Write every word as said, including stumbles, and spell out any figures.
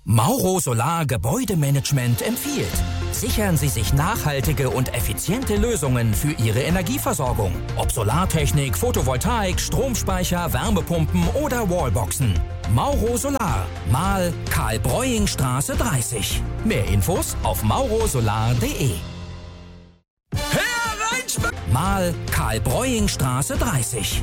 Mauro Solar Gebäudemanagement empfiehlt: Sichern Sie sich nachhaltige und effiziente Lösungen für Ihre Energieversorgung. Ob Solartechnik, Photovoltaik, Stromspeicher, Wärmepumpen oder Wallboxen. Mauro Solar, Mahl Karl-Breuing-Straße dreißig. Mehr Infos auf maurosolar punkt de. Mahl Karl-Breuing-Straße dreißig.